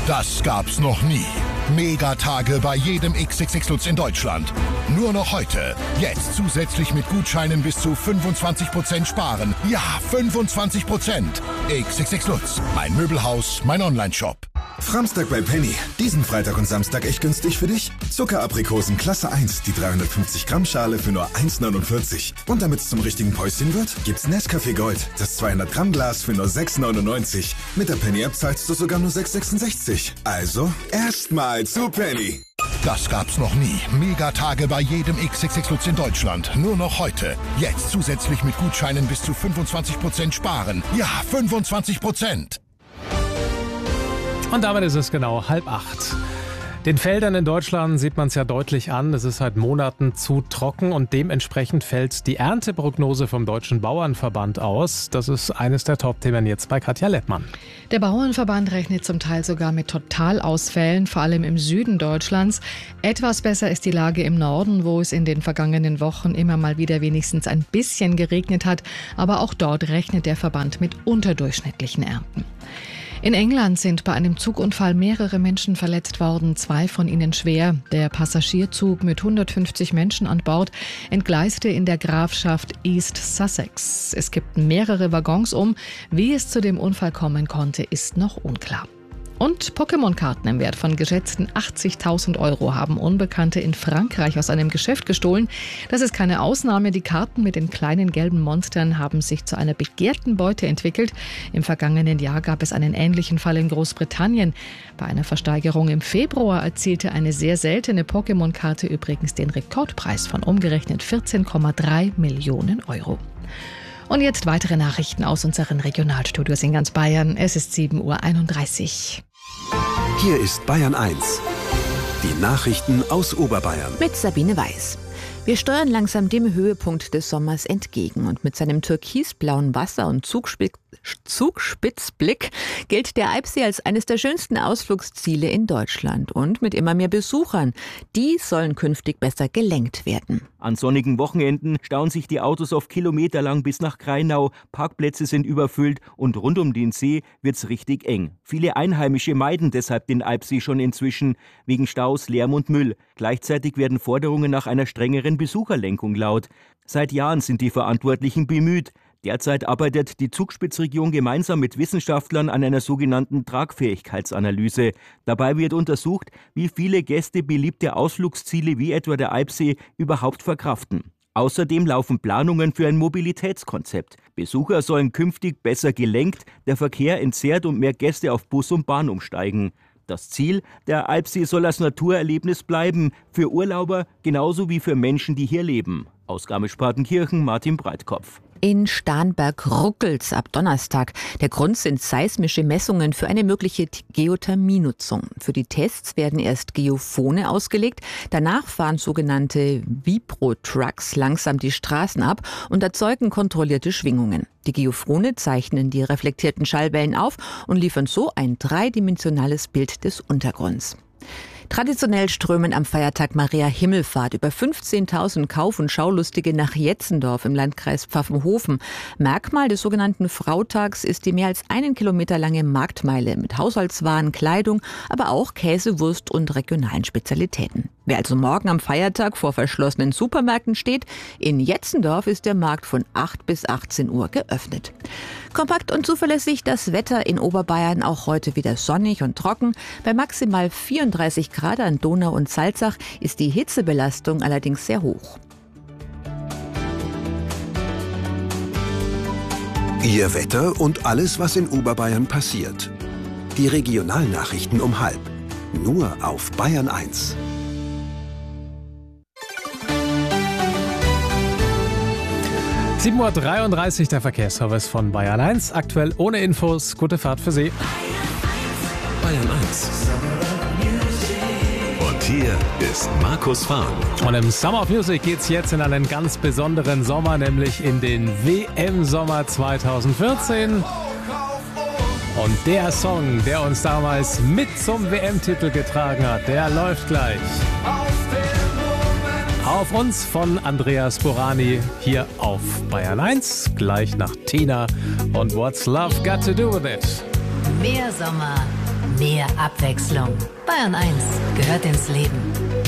Das gab's noch nie. Megatage bei jedem XXX Lutz in Deutschland. Nur noch heute. Jetzt zusätzlich mit Gutscheinen bis zu 25% sparen. Ja, 25%. XXX Lutz. Mein Möbelhaus, mein Onlineshop. Framstag bei Penny. Diesen Freitag und Samstag echt günstig für dich? Zuckeraprikosen Klasse 1, die 350 Gramm Schale für nur 1,49. Und damit es zum richtigen Päuschen wird, gibt's Nescafé Gold, das 200 Gramm Glas für nur 6,99. Mit der Penny App zahlst du sogar nur 6,66. Also, erstmal zu Penny. Das gab's noch nie. Megatage bei jedem XXX Lutz in Deutschland. Nur noch heute. Jetzt zusätzlich mit Gutscheinen bis zu 25% sparen. Ja, 25%. Und damit ist es genau 7:30. Den Feldern in Deutschland sieht man es ja deutlich an. Es ist seit Monaten zu trocken und dementsprechend fällt die Ernteprognose vom Deutschen Bauernverband aus. Das ist eines der Top-Themen jetzt bei Katja Lettmann. Der Bauernverband rechnet zum Teil sogar mit Totalausfällen, vor allem im Süden Deutschlands. Etwas besser ist die Lage im Norden, wo es in den vergangenen Wochen immer mal wieder wenigstens ein bisschen geregnet hat. Aber auch dort rechnet der Verband mit unterdurchschnittlichen Ernten. In England sind bei einem Zugunfall mehrere Menschen verletzt worden, 2 von ihnen schwer. Der Passagierzug mit 150 Menschen an Bord entgleiste in der Grafschaft East Sussex. Es kippten mehrere Waggons um. Wie es zu dem Unfall kommen konnte, ist noch unklar. Und Pokémon-Karten im Wert von geschätzten 80.000 € haben Unbekannte in Frankreich aus einem Geschäft gestohlen. Das ist keine Ausnahme. Die Karten mit den kleinen gelben Monstern haben sich zu einer begehrten Beute entwickelt. Im vergangenen Jahr gab es einen ähnlichen Fall in Großbritannien. Bei einer Versteigerung im Februar erzielte eine sehr seltene Pokémon-Karte übrigens den Rekordpreis von umgerechnet 14,3 Millionen €. Und jetzt weitere Nachrichten aus unseren Regionalstudios in ganz Bayern. Es ist 7:31 Uhr. Hier ist Bayern 1. Die Nachrichten aus Oberbayern. Mit Sabine Weiß. Wir steuern langsam dem Höhepunkt des Sommers entgegen. Und mit seinem türkisblauen Wasser und Zugspitzblick gilt der Eibsee als eines der schönsten Ausflugsziele in Deutschland. Und mit immer mehr Besuchern. Die sollen künftig besser gelenkt werden. An sonnigen Wochenenden stauen sich die Autos oft kilometerlang bis nach Grainau. Parkplätze sind überfüllt und rund um den See wird's richtig eng. Viele Einheimische meiden deshalb den Eibsee schon inzwischen, wegen Staus, Lärm und Müll. Gleichzeitig werden Forderungen nach einer strengeren Besucherlenkung laut. Seit Jahren sind die Verantwortlichen bemüht. Derzeit arbeitet die Zugspitzregion gemeinsam mit Wissenschaftlern an einer sogenannten Tragfähigkeitsanalyse. Dabei wird untersucht, wie viele Gäste beliebte Ausflugsziele wie etwa der Eibsee überhaupt verkraften. Außerdem laufen Planungen für ein Mobilitätskonzept. Besucher sollen künftig besser gelenkt, der Verkehr entzerrt und mehr Gäste auf Bus und Bahn umsteigen. Das Ziel, der Eibsee soll als Naturerlebnis bleiben, für Urlauber genauso wie für Menschen, die hier leben. Aus Garmisch-Partenkirchen, Martin Breitkopf. In Starnberg ruckelt's ab Donnerstag. Der Grund sind seismische Messungen für eine mögliche Geothermienutzung. Für die Tests werden erst Geophone ausgelegt. Danach fahren sogenannte Vibro-Trucks langsam die Straßen ab und erzeugen kontrollierte Schwingungen. Die Geophone zeichnen die reflektierten Schallwellen auf und liefern so ein dreidimensionales Bild des Untergrunds. Traditionell strömen am Feiertag Maria Himmelfahrt über 15.000 Kauf- und Schaulustige nach Jetzendorf im Landkreis Pfaffenhofen. Merkmal des sogenannten Frautags ist die mehr als 1 Kilometer lange Marktmeile mit Haushaltswaren, Kleidung, aber auch Käse, Wurst und regionalen Spezialitäten. Wer also morgen am Feiertag vor verschlossenen Supermärkten steht, in Jetzendorf ist der Markt von 8 bis 18 Uhr geöffnet. Kompakt und zuverlässig das Wetter in Oberbayern, auch heute wieder sonnig und trocken. Bei maximal 34 Grad an Donau und Salzach ist die Hitzebelastung allerdings sehr hoch. Ihr Wetter und alles, was in Oberbayern passiert. Die Regionalnachrichten um 12:30. Nur auf Bayern 1. – 7:33 Uhr, der Verkehrsservice von Bayern 1. Aktuell ohne Infos. Gute Fahrt für Sie. Bayern 1. Und hier ist Markus Fahren. Und im Summer of Music geht's jetzt in einen ganz besonderen Sommer, nämlich in den WM-Sommer 2014. Und der Song, der uns damals mit zum WM-Titel getragen hat, der läuft gleich. Auf uns von Andreas Borani hier auf Bayern 1, gleich nach Tina und What's Love Got to Do With It. Mehr Sommer, mehr Abwechslung. Bayern 1 gehört ins Leben.